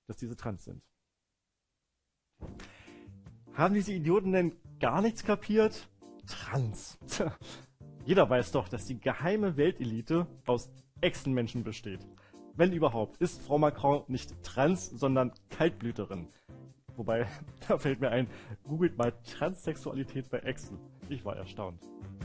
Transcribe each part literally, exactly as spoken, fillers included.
dass diese trans sind. Haben diese Idioten denn gar nichts kapiert? Trans. Jeder weiß doch, dass die geheime Weltelite aus Echsenmenschen besteht. Wenn überhaupt, ist Frau Macron nicht trans, sondern Kaltblüterin. Wobei, da fällt mir ein, googelt mal Transsexualität bei Echsen. Ich war erstaunt.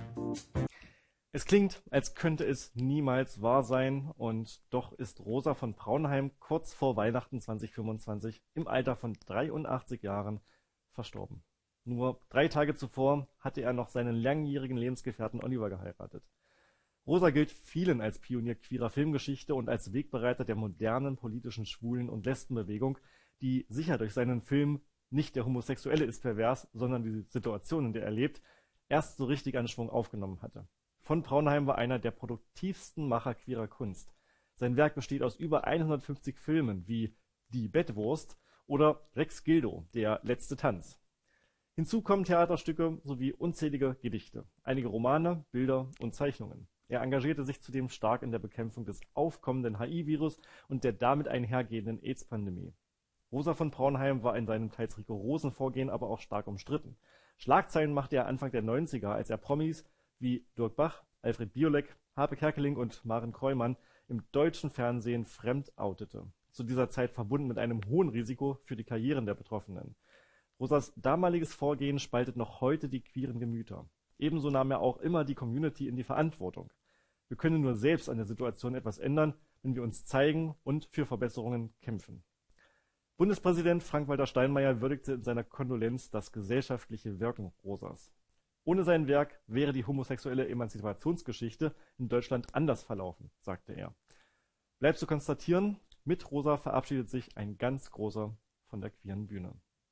Es klingt, als könnte es niemals wahr sein, und doch ist Rosa von Braunheim kurz vor Weihnachten zwanzig fünfundzwanzig im Alter von dreiundachtzig Jahren verstorben. Nur drei Tage zuvor hatte er noch seinen langjährigen Lebensgefährten Oliver geheiratet. Rosa gilt vielen als Pionier queerer Filmgeschichte und als Wegbereiter der modernen politischen Schwulen- und Lesbenbewegung, die sicher durch seinen Film Nicht der Homosexuelle ist pervers, sondern die Situation, in der er lebt, erst so richtig an Schwung aufgenommen hatte. Von Braunheim war einer der produktivsten Macher queerer Kunst. Sein Werk besteht aus über hundertfünfzig Filmen wie Die Bettwurst oder Rex Gildo, Der letzte Tanz. Hinzu kommen Theaterstücke sowie unzählige Gedichte, einige Romane, Bilder und Zeichnungen. Er engagierte sich zudem stark in der Bekämpfung des aufkommenden H I-Virus und der damit einhergehenden AIDS-Pandemie. Rosa von Braunheim war in seinem teils rigorosen Vorgehen aber auch stark umstritten. Schlagzeilen machte er Anfang der neunziger, als er Promis wie Dirk Bach, Alfred Biolek, Harpe Kerkeling und Maren Kreumann im deutschen Fernsehen fremd outete. Zu dieser Zeit verbunden mit einem hohen Risiko für die Karrieren der Betroffenen. Rosas damaliges Vorgehen spaltet noch heute die queeren Gemüter. Ebenso nahm er auch immer die Community in die Verantwortung. Wir können nur selbst an der Situation etwas ändern, wenn wir uns zeigen und für Verbesserungen kämpfen. Bundespräsident Frank-Walter Steinmeier würdigte in seiner Kondolenz das gesellschaftliche Wirken Rosas. Ohne sein Werk wäre die homosexuelle Emanzipationsgeschichte in Deutschland anders verlaufen, sagte er. Bleibt zu konstatieren, mit Rosa verabschiedet sich ein ganz großer von der queeren Bühne.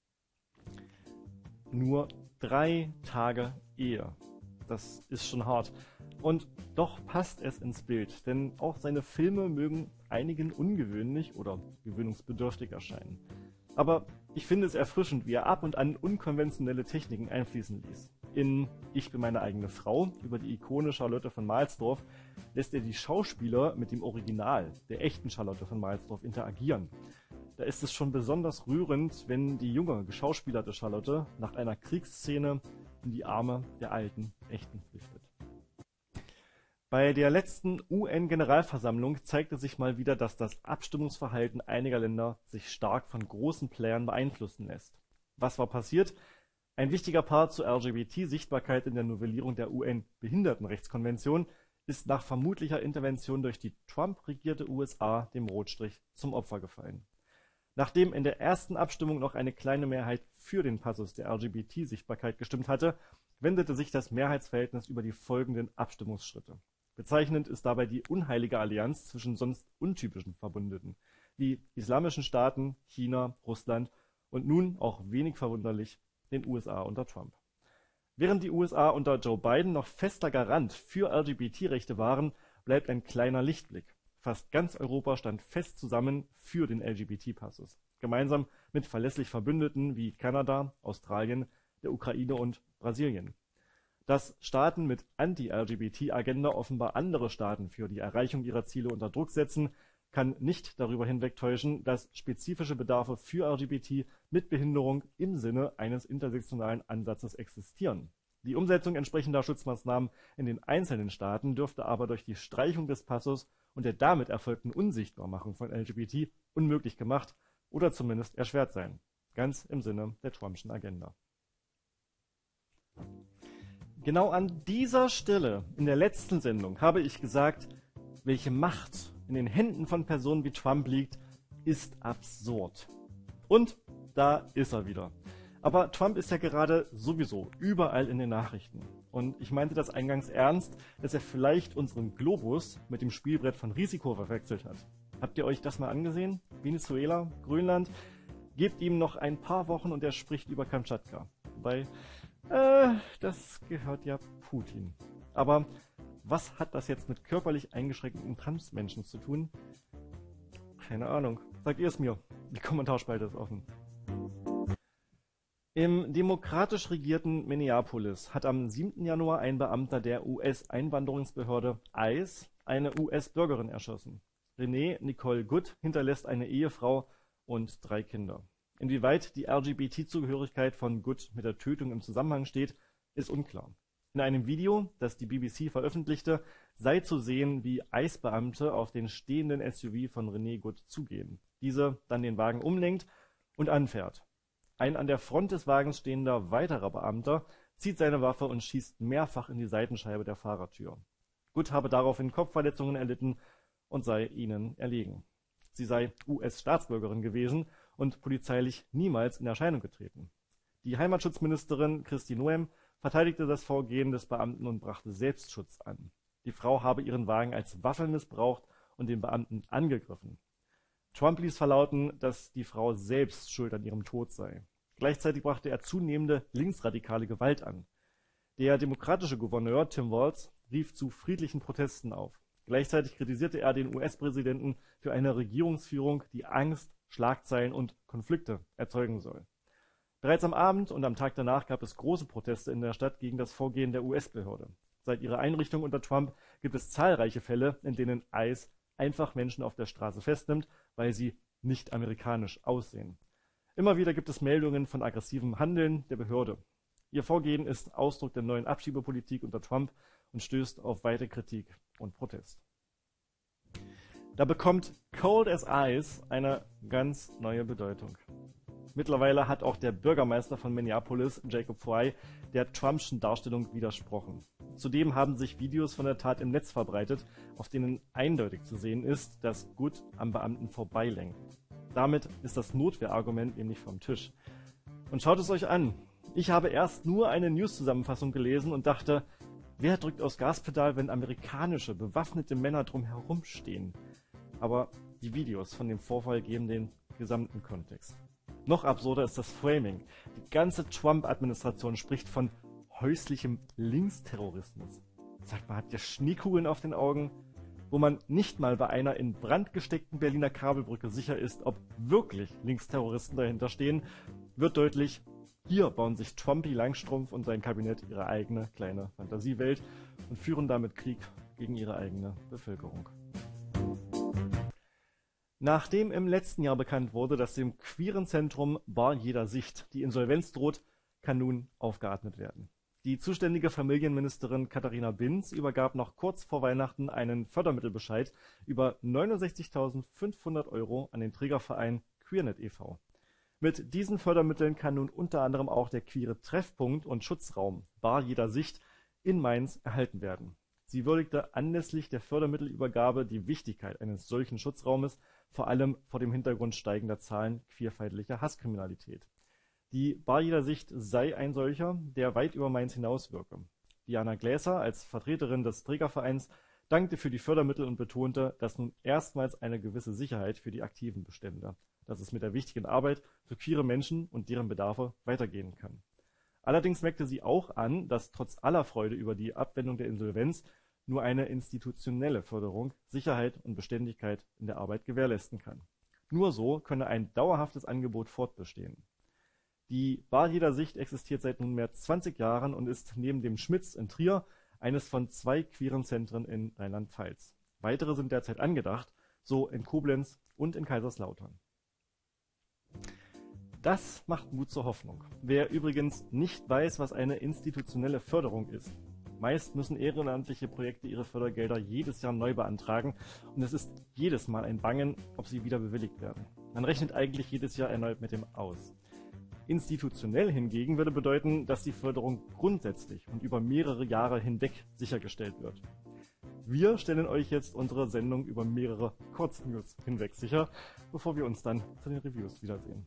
Nur drei Tage Ehe. Das ist schon hart. Und doch passt es ins Bild, denn auch seine Filme mögen einigen ungewöhnlich oder gewöhnungsbedürftig erscheinen. Aber ich finde es erfrischend, wie er ab und an unkonventionelle Techniken einfließen ließ. In Ich bin meine eigene Frau über die Ikone Charlotte von Mahlsdorf lässt er die Schauspieler mit dem Original, der echten Charlotte von Mahlsdorf, interagieren. Da ist es schon besonders rührend, wenn die junge, geschauspielerte Charlotte nach einer Kriegsszene in die Arme der alten, echten flüchtet. Bei der letzten U N-Generalversammlung zeigte sich mal wieder, dass das Abstimmungsverhalten einiger Länder sich stark von großen Playern beeinflussen lässt. Was war passiert? Ein wichtiger Part zur L G B T-Sichtbarkeit in der Novellierung der U N-Behindertenrechtskonvention ist nach vermutlicher Intervention durch die Trump-regierte U S A dem Rotstrich zum Opfer gefallen. Nachdem in der ersten Abstimmung noch eine kleine Mehrheit für den Passus der L G B T-Sichtbarkeit gestimmt hatte, wendete sich das Mehrheitsverhältnis über die folgenden Abstimmungsschritte. Bezeichnend ist dabei die unheilige Allianz zwischen sonst untypischen Verbündeten, wie islamischen Staaten, China, Russland und nun, auch wenig verwunderlich, den U S A unter Trump. Während die U S A unter Joe Biden noch fester Garant für L G B T-Rechte waren, bleibt ein kleiner Lichtblick. Fast ganz Europa stand fest zusammen für den L G B T-Passus, gemeinsam mit verlässlich Verbündeten wie Kanada, Australien, der Ukraine und Brasilien. Dass Staaten mit Anti-L G B T-Agenda offenbar andere Staaten für die Erreichung ihrer Ziele unter Druck setzen, kann nicht darüber hinwegtäuschen, dass spezifische Bedarfe für L G B T mit Behinderung im Sinne eines intersektionalen Ansatzes existieren. Die Umsetzung entsprechender Schutzmaßnahmen in den einzelnen Staaten dürfte aber durch die Streichung des Passus und der damit erfolgten Unsichtbarmachung von L G B T unmöglich gemacht oder zumindest erschwert sein. Ganz im Sinne der Trumpschen Agenda. Genau an dieser Stelle in der letzten Sendung habe ich gesagt, welche Macht in den Händen von Personen wie Trump liegt, ist absurd. Und da ist er wieder. Aber Trump ist ja gerade sowieso überall in den Nachrichten. Und ich meinte das eingangs ernst, dass er vielleicht unseren Globus mit dem Spielbrett von Risiko verwechselt hat. Habt ihr euch das mal angesehen? Venezuela, Grönland? Gebt ihm noch ein paar Wochen und er spricht über Kamtschatka. Wobei, äh, das gehört ja Putin. Aber was hat das jetzt mit körperlich eingeschränkten Transmenschen zu tun? Keine Ahnung. Sagt ihr es mir. Die Kommentarspalte ist offen. Im demokratisch regierten Minneapolis hat am siebten Januar ein Beamter der U S-Einwanderungsbehörde ICE eine U S-Bürgerin erschossen. Renee Nicole Good hinterlässt eine Ehefrau und drei Kinder. Inwieweit die L G B T-Zugehörigkeit von Good mit der Tötung im Zusammenhang steht, ist unklar. In einem Video, das die B B C veröffentlichte, sei zu sehen, wie I C E-Beamte auf den stehenden S U V von Renee Good zugehen. Diese dann den Wagen umlenkt und anfährt. Ein an der Front des Wagens stehender weiterer Beamter zieht seine Waffe und schießt mehrfach in die Seitenscheibe der Fahrertür. Good habe daraufhin Kopfverletzungen erlitten und sei ihnen erlegen. Sie sei U S-Staatsbürgerin gewesen und polizeilich niemals in Erscheinung getreten. Die Heimatschutzministerin Kristi Noem verteidigte das Vorgehen des Beamten und brachte Selbstschutz an. Die Frau habe ihren Wagen als Waffe missbraucht und den Beamten angegriffen. Trump ließ verlauten, dass die Frau selbst schuld an ihrem Tod sei. Gleichzeitig brachte er zunehmende linksradikale Gewalt an. Der demokratische Gouverneur Tim Walz rief zu friedlichen Protesten auf. Gleichzeitig kritisierte er den U S-Präsidenten für eine Regierungsführung, die Angst, Schlagzeilen und Konflikte erzeugen soll. Bereits am Abend und am Tag danach gab es große Proteste in der Stadt gegen das Vorgehen der U S-Behörde. Seit ihrer Einrichtung unter Trump gibt es zahlreiche Fälle, in denen I C E einfach Menschen auf der Straße festnimmt, weil sie nicht amerikanisch aussehen. Immer wieder gibt es Meldungen von aggressivem Handeln der Behörde. Ihr Vorgehen ist Ausdruck der neuen Abschiebepolitik unter Trump und stößt auf weite Kritik und Protest. Da bekommt Cold as Ice eine ganz neue Bedeutung. Mittlerweile hat auch der Bürgermeister von Minneapolis, Jacob Frey, der Trumpschen Darstellung widersprochen. Zudem haben sich Videos von der Tat im Netz verbreitet, auf denen eindeutig zu sehen ist, dass Good am Beamten vorbeilenkt. Damit ist das Notwehrargument nämlich vom Tisch. Und schaut es euch an. Ich habe erst nur eine News-Zusammenfassung gelesen und dachte, wer drückt aufs Gaspedal, wenn amerikanische, bewaffnete Männer drumherum stehen? Aber die Videos von dem Vorfall geben den gesamten Kontext. Noch absurder ist das Framing. Die ganze Trump-Administration spricht von häuslichem Linksterrorismus. Sagt man, hat ihr Schneekugeln auf den Augen? Wo man nicht mal bei einer in Brand gesteckten Berliner Kabelbrücke sicher ist, ob wirklich Linksterroristen dahinter stehen, wird deutlich, hier bauen sich Trumpy Langstrumpf und sein Kabinett ihre eigene kleine Fantasiewelt und führen damit Krieg gegen ihre eigene Bevölkerung. Nachdem im letzten Jahr bekannt wurde, dass dem queeren Zentrum Bar Jeder Sicht die Insolvenz droht, kann nun aufgeatmet werden. Die zuständige Familienministerin Katharina Binz übergab noch kurz vor Weihnachten einen Fördermittelbescheid über neunundsechzigtausendfünfhundert Euro an den Trägerverein Queernet e V Mit diesen Fördermitteln kann nun unter anderem auch der queere Treffpunkt und Schutzraum Bar Jeder Sicht in Mainz erhalten werden. Sie würdigte anlässlich der Fördermittelübergabe die Wichtigkeit eines solchen Schutzraumes, vor allem vor dem Hintergrund steigender Zahlen queerfeindlicher Hasskriminalität. Die Bar Jeder Sicht sei ein solcher, der weit über Mainz hinauswirke. Diana Gläser als Vertreterin des Trägervereins dankte für die Fördermittel und betonte, dass nun erstmals eine gewisse Sicherheit für die Aktiven bestände, dass es mit der wichtigen Arbeit für queere Menschen und deren Bedarfe weitergehen kann. Allerdings merkte sie auch an, dass trotz aller Freude über die Abwendung der Insolvenz nur eine institutionelle Förderung Sicherheit und Beständigkeit in der Arbeit gewährleisten kann. Nur so könne ein dauerhaftes Angebot fortbestehen. Die Bar Jeder Sicht existiert seit nunmehr zwanzig Jahren und ist neben dem Schmitz in Trier eines von zwei queeren Zentren in Rheinland-Pfalz. Weitere sind derzeit angedacht, so in Koblenz und in Kaiserslautern. Das macht Mut zur Hoffnung. Wer übrigens nicht weiß, was eine institutionelle Förderung ist. Meist müssen ehrenamtliche Projekte ihre Fördergelder jedes Jahr neu beantragen und es ist jedes Mal ein Bangen, ob sie wieder bewilligt werden. Man rechnet eigentlich jedes Jahr erneut mit dem aus. Institutionell hingegen würde bedeuten, dass die Förderung grundsätzlich und über mehrere Jahre hinweg sichergestellt wird. Wir stellen euch jetzt unsere Sendung über mehrere Kurznews hinweg sicher, bevor wir uns dann zu den Reviews wiedersehen.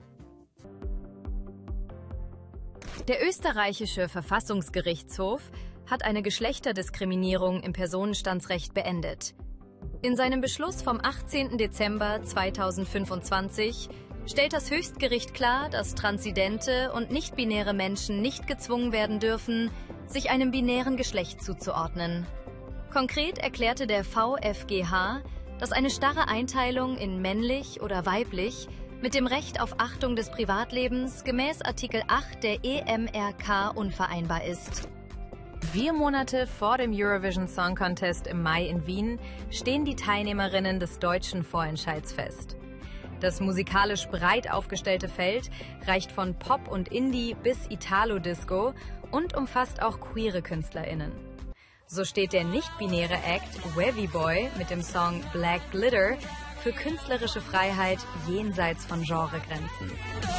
Der österreichische Verfassungsgerichtshof hat eine Geschlechterdiskriminierung im Personenstandsrecht beendet. In seinem Beschluss vom achtzehnten Dezember zweitausendfünfundzwanzig stellt das Höchstgericht klar, dass transidente und nicht-binäre Menschen nicht gezwungen werden dürfen, sich einem binären Geschlecht zuzuordnen. Konkret erklärte der V F G H, dass eine starre Einteilung in männlich oder weiblich mit dem Recht auf Achtung des Privatlebens gemäß Artikel acht der E M R K unvereinbar ist. Vier Monate vor dem Eurovision Song Contest im Mai in Wien stehen die Teilnehmerinnen des deutschen Vorentscheids fest. Das musikalisch breit aufgestellte Feld reicht von Pop und Indie bis Italo-Disco und umfasst auch queere KünstlerInnen. So steht der nicht-binäre Act Wavy Boy mit dem Song Black Glitter für künstlerische Freiheit jenseits von Genregrenzen.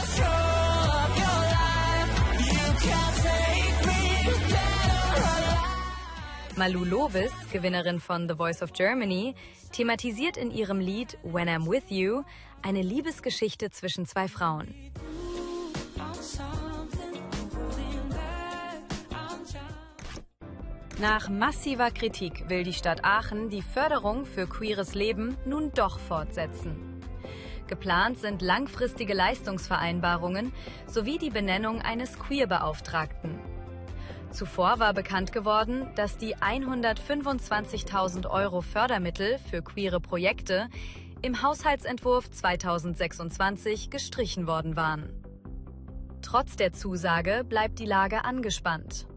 Malou Lovis, Gewinnerin von The Voice of Germany, thematisiert in ihrem Lied When I'm With You eine Liebesgeschichte zwischen zwei Frauen. Nach massiver Kritik will die Stadt Aachen die Förderung für queeres Leben nun doch fortsetzen. Geplant sind langfristige Leistungsvereinbarungen sowie die Benennung eines Queerbeauftragten. Zuvor war bekannt geworden, dass die hundertfünfundzwanzigtausend Euro Fördermittel für queere Projekte im Haushaltsentwurf zweitausendsechsundzwanzig gestrichen worden waren. Trotz der Zusage bleibt die Lage angespannt.